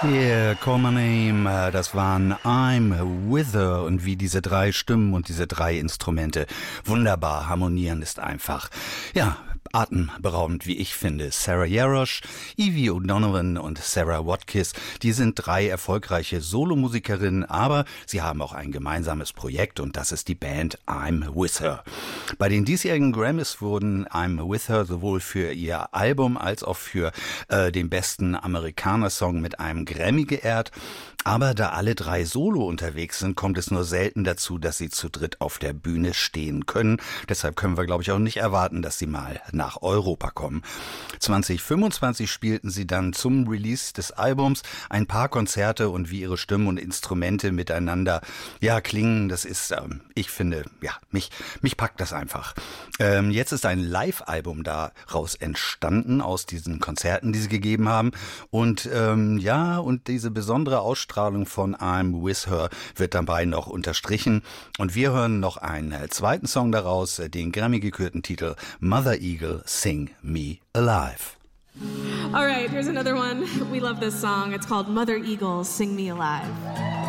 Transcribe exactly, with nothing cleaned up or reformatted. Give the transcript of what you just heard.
Yeah, Call My Name, das waren I'm With Her und wie diese drei Stimmen und diese drei Instrumente wunderbar harmonieren, ist einfach, ja, atemberaubend, wie ich finde. Sarah Jarosz, Evie O'Donovan und Sarah Watkins, die sind drei erfolgreiche Solomusikerinnen, aber sie haben auch ein gemeinsames Projekt und das ist die Band I'm With Her. Bei den diesjährigen Grammys wurden I'm With Her sowohl für ihr Album als auch für äh, den besten Amerikaner-Song mit einem Grammy geehrt. Aber da alle drei solo unterwegs sind, kommt es nur selten dazu, dass sie zu dritt auf der Bühne stehen können. Deshalb können wir, glaube ich, auch nicht erwarten, dass sie mal nach Europa kommen. zwanzig fünfundzwanzig spielten sie dann zum Release des Albums ein paar Konzerte und wie ihre Stimmen und Instrumente miteinander ja klingen, das ist, ähm, ich finde, ja, mich mich packt das einfach. Ähm, jetzt ist ein Live-Album daraus entstanden, aus diesen Konzerten, die sie gegeben haben. Und ähm, ja, und diese besondere Ausstrahlung von I'm With Her wird dabei noch unterstrichen. Und wir hören noch einen zweiten Song daraus, den Grammy-gekürten Titel Mother Eagle, Sing Me Alive. All right, here's another one. We love this song. It's called Mother Eagle, Sing Me Alive.